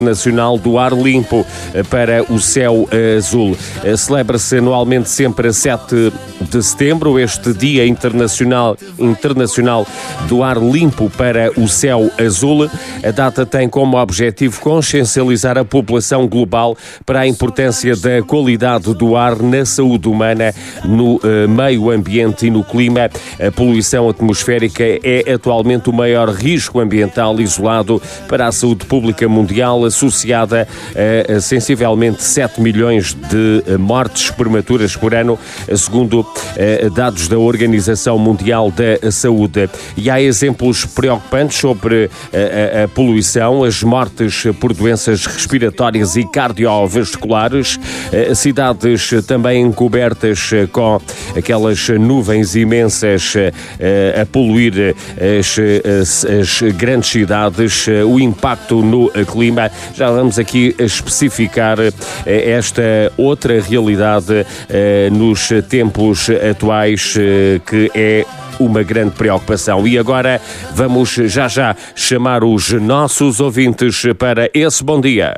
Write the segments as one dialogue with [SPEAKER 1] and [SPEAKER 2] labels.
[SPEAKER 1] Nacional do Ar Limpo para o Céu Azul. Celebra-se anualmente sempre a 7 de setembro, este Dia Internacional do Ar Limpo para o Céu Azul. A data tem como objetivo consciencializar a população global para a importância da qualidade do ar na saúde humana, no meio ambiente e no clima. A poluição atmosférica é atualmente o maior risco ambiental isolado para a saúde pública mundial, associada a sensivelmente 7 milhões de mortes prematuras por ano, segundo dados da Organização Mundial da Saúde. E há exemplos preocupantes sobre a poluição, as mortes por doenças respiratórias e cardiovasculares, cidades também encobertas com aquelas nuvens imensas a poluir as grandes cidades, o impacto no clima. Já vamos aqui especificar esta outra realidade nos tempos atuais, que é uma grande preocupação. E agora vamos já chamar os nossos ouvintes para esse bom dia.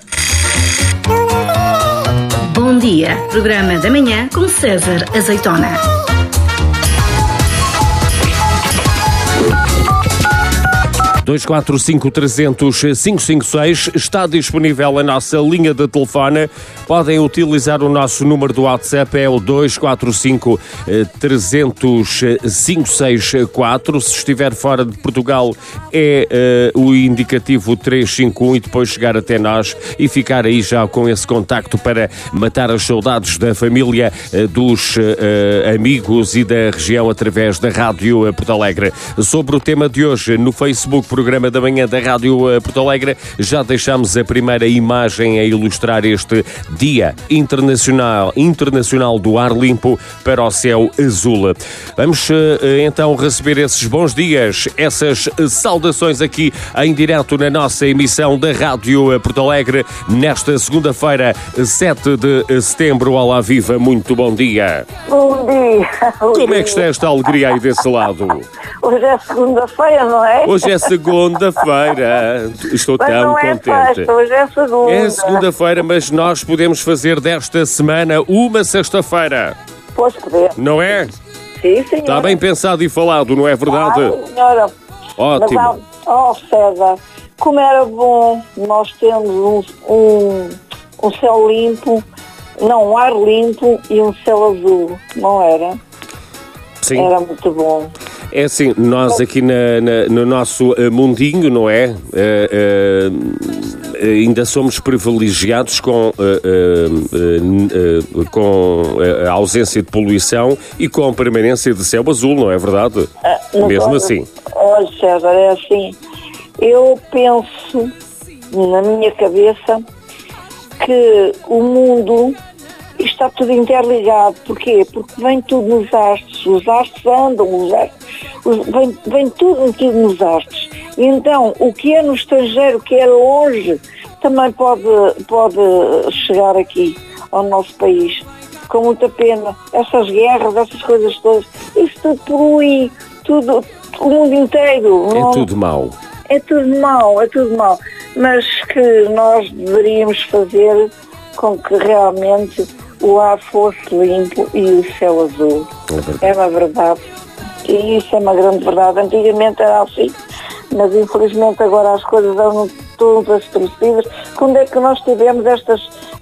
[SPEAKER 2] Bom dia, programa da manhã com César Azeitona.
[SPEAKER 1] 245-300-556 está disponível a nossa linha de telefone. Podem utilizar o nosso número do WhatsApp, é o 245-300-564. Se estiver fora de Portugal é o indicativo 351 e depois chegar até nós e ficar aí já com esse contacto para matar as saudades da família, dos amigos e da região através da Rádio Porto Alegre. Sobre o tema de hoje, no Facebook, programa da manhã da Rádio Porto Alegre, já deixamos a primeira imagem a ilustrar este Dia Internacional do Ar Limpo para o Céu Azul. Vamos então receber esses bons dias, essas saudações aqui em direto na nossa emissão da Rádio Porto Alegre nesta segunda-feira, 7 de setembro. Olá, viva, muito bom dia.
[SPEAKER 3] Bom dia.
[SPEAKER 1] Como é que está esta alegria aí desse lado?
[SPEAKER 3] Hoje é segunda-feira, não é?
[SPEAKER 1] Hoje é segunda-feira. Estou
[SPEAKER 3] mas
[SPEAKER 1] tão
[SPEAKER 3] não é
[SPEAKER 1] contente.
[SPEAKER 3] Festa, hoje é segunda.
[SPEAKER 1] É segunda-feira, mas nós podemos fazer desta semana uma sexta-feira.
[SPEAKER 3] Pois podemos.
[SPEAKER 1] Não é?
[SPEAKER 3] Sim, senhora.
[SPEAKER 1] Está bem pensado e falado, não é verdade?
[SPEAKER 3] Senhora.
[SPEAKER 1] Ótimo.
[SPEAKER 3] Mas, César, como era bom nós termos um céu limpo, não, um ar limpo e um céu azul, não era?
[SPEAKER 1] Sim.
[SPEAKER 3] Era muito bom.
[SPEAKER 1] É assim, nós aqui no nosso mundinho, não é? Ainda somos privilegiados com a ausência de poluição e com a permanência de céu azul, não é verdade? Mesmo assim.
[SPEAKER 3] Olha, César, é assim. Eu penso, na minha cabeça, que o mundo está tudo interligado. Porquê? Porque vem tudo nos astros. Os astros andam, vem tudo metido nos astros. E então, o que é no estrangeiro, o que é longe, também pode chegar aqui ao nosso país. Com muita pena. Essas guerras, essas coisas todas, isso tudo polui, tudo, o mundo inteiro.
[SPEAKER 1] É tudo mau.
[SPEAKER 3] É tudo mau. Mas que nós deveríamos fazer com que realmente o ar fosse limpo e o céu azul. É uma verdade. E isso é uma grande verdade. Antigamente era assim, mas infelizmente agora as coisas andam todas estorcidas. Quando é que nós tivemos estas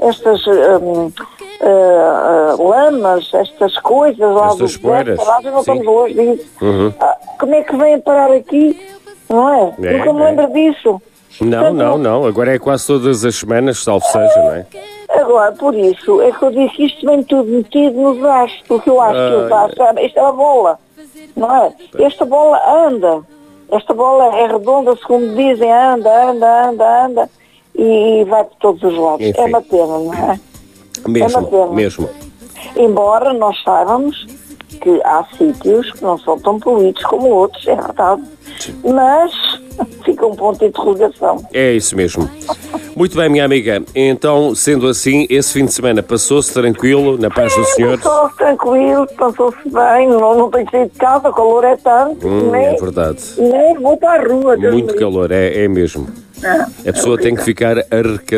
[SPEAKER 3] lamas, estas coisas lá
[SPEAKER 1] estas
[SPEAKER 3] do deserto? Nós não estamos longe disso.
[SPEAKER 1] Uhum.
[SPEAKER 3] Como é que vêm parar aqui? Não é? Nunca me lembro disso.
[SPEAKER 1] Não. Agora é quase todas as semanas, salvo seja, não é?
[SPEAKER 3] Agora, por isso, é que eu disse que isto vem tudo metido nos astros, porque eu acho que os astros, isto é uma bola, não é? Esta bola anda, esta bola é redonda, segundo dizem, anda, e vai por todos os lados.
[SPEAKER 1] Enfim.
[SPEAKER 3] É uma pena, não é?
[SPEAKER 1] Mesmo.
[SPEAKER 3] Embora nós saibamos que há sítios que não são tão poluídos como outros, é verdade. Mas fica um ponto de interrogação. É
[SPEAKER 1] isso mesmo. Muito bem, minha amiga. Então, sendo assim, esse fim de semana passou-se tranquilo, na paz do Senhor?
[SPEAKER 3] Passou-se tranquilo, passou-se bem, não tenho saído de casa, o calor é tanto.
[SPEAKER 1] É verdade.
[SPEAKER 3] Nem vou para a rua.
[SPEAKER 1] Muito calor, é mesmo. A pessoa tem que ficar arrecadada.